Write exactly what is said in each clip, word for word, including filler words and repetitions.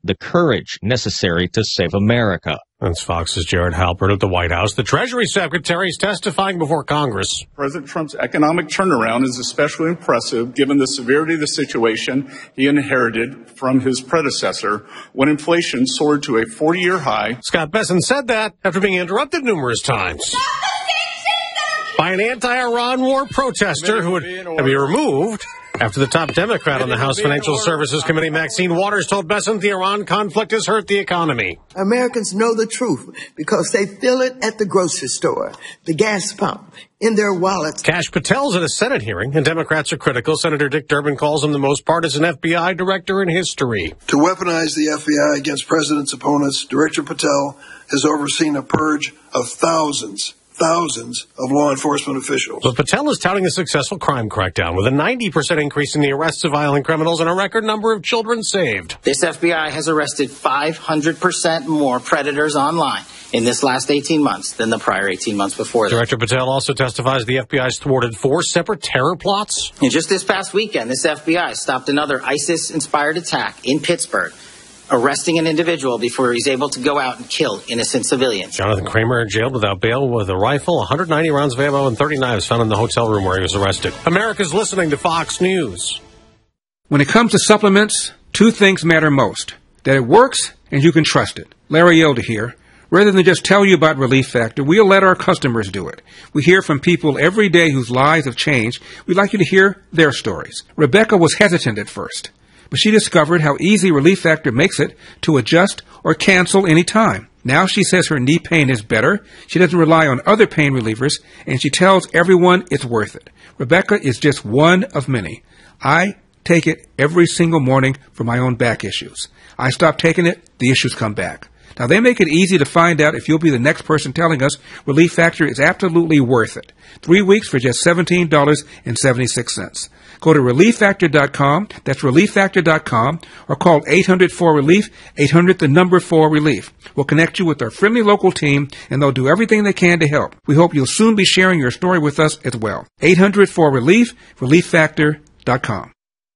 the courage necessary to save America. That's Fox's Jared Halpern at the White House. The Treasury Secretary is testifying before Congress. President Trump's economic turnaround is especially impressive given the severity of the situation he inherited from his predecessor when inflation soared to a forty-year high. Scott Bessent said that after being interrupted numerous times by an anti-Iran war protester who would be removed after the top Democrat on the House Financial Services Committee, Maxine Waters, told Bessent the Iran conflict has hurt the economy. Americans know the truth because they feel it at the grocery store, the gas pump, in their wallets. Kash Patel's at a Senate hearing, and Democrats are critical. Senator Dick Durbin calls him the most partisan F B I director in history. To weaponize the F B I against President's opponents, Director Patel has overseen a purge of thousands Thousands of law enforcement officials. But Patel is touting a successful crime crackdown with a ninety percent increase in the arrests of violent criminals and a record number of children saved. This F B I has arrested five hundred percent more predators online in this last eighteen months than the prior eighteen months before that. Director Patel also testifies the F B I's thwarted four separate terror plots. And just this past weekend, this F B I stopped another ISIS-inspired attack in Pittsburgh, arresting an individual before he's able to go out and kill innocent civilians. Jonathan Kramer jailed without bail with a rifle, one hundred ninety rounds of ammo, and thirty knives found in the hotel room where he was arrested. America's listening to Fox News. When it comes to supplements, two things matter most: that it works and you can trust it. Larry Elder here. Rather than just tell you about Relief Factor, we'll let our customers do it. We hear from people every day whose lives have changed. We'd like you to hear their stories. Rebecca was hesitant at first, but she discovered how easy Relief Factor makes it to adjust or cancel any time. Now she says her knee pain is better, she doesn't rely on other pain relievers, and she tells everyone it's worth it. Rebecca is just one of many. I take it every single morning for my own back issues. I stop taking it, the issues come back. Now, they make it easy to find out if you'll be the next person telling us Relief Factor is absolutely worth it. Three weeks for just seventeen dollars and seventy-six cents. Go to relief factor dot com, that's relief factor dot com, or call eight hundred four relief, eight hundred the number four relief. We'll connect you with our friendly local team, and they'll do everything they can to help. We hope you'll soon be sharing your story with us as well. eight hundred four relief, relief factor dot com.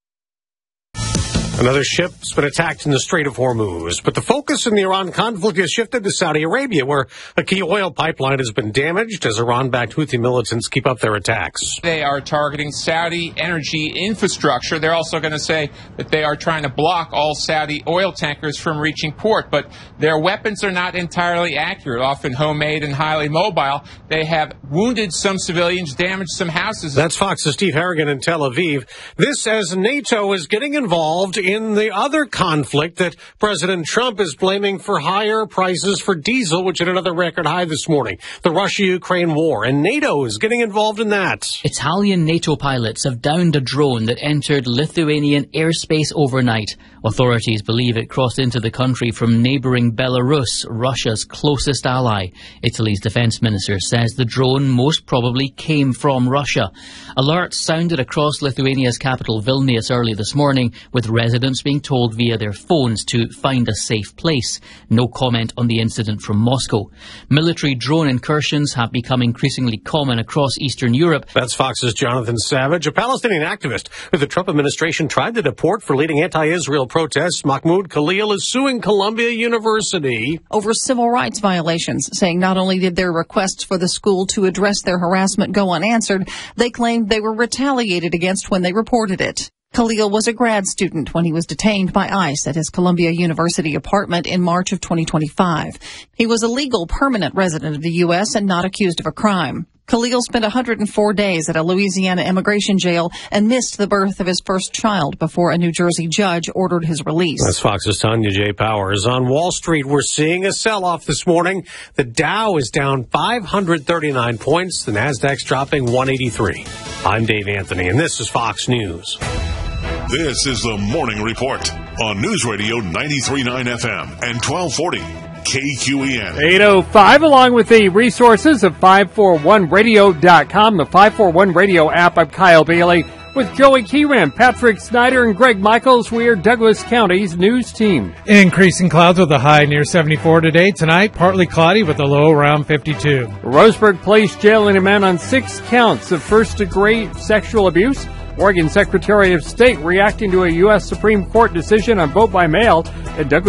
Another ship's been attacked in the Strait of Hormuz, but the focus in the Iran conflict has shifted to Saudi Arabia, where a key oil pipeline has been damaged as Iran-backed Houthi militants keep up their attacks. They are targeting Saudi energy infrastructure. They're also going to say that they are trying to block all Saudi oil tankers from reaching port, but their weapons are not entirely accurate, often homemade and highly mobile. They have wounded some civilians, damaged some houses. That's Fox's Steve Harrigan in Tel Aviv. This as NATO is getting involved in the other conflict that President Trump is blaming for higher prices for diesel, which hit another record high this morning. The Russia-Ukraine war, and NATO is getting involved in that. Italian NATO pilots have downed a drone that entered Lithuanian airspace overnight. Authorities believe it crossed into the country from neighbouring Belarus, Russia's closest ally. Italy's defence minister says the drone most probably came from Russia. Alerts sounded across Lithuania's capital Vilnius early this morning, with residents being told via their phones to find a safe place. No comment on the incident from Moscow. Military drone incursions have become increasingly common across Eastern Europe. That's Fox's Jonathan Savage, a Palestinian activist who the Trump administration tried to deport for leading anti-Israel protests. Mahmoud Khalil is suing Columbia University over civil rights violations, saying not only did their requests for the school to address their harassment go unanswered, they claimed they were retaliated against when they reported it. Khalil was a grad student when he was detained by ICE at his Columbia University apartment in March of twenty twenty-five. He was a legal permanent resident of the U S and not accused of a crime. Khalil spent one hundred four days at a Louisiana immigration jail and missed the birth of his first child before a New Jersey judge ordered his release. That's Fox's Tanya J. Powers. On Wall Street, we're seeing a sell-off this morning. The Dow is down five hundred thirty-nine points. The Nasdaq's dropping one eighty-three. I'm Dave Anthony, and this is Fox News. This is the Morning Report on News Radio ninety-three point nine F M and twelve forty K Q E N. eight oh five, along with the resources of five forty-one radio dot com, the five forty-one Radio app. I'm Kyle Bailey with Joey Kieran, Patrick Snyder, and Greg Michaels. We are Douglas County's news team. Increasing clouds with a high near seventy-four today. Tonight, partly cloudy with a low around fifty-two. Roseburg Police jailing a man on six counts of first-degree sexual abuse. Oregon Secretary of State reacting to a U S Supreme Court decision on vote by mail. And Douglas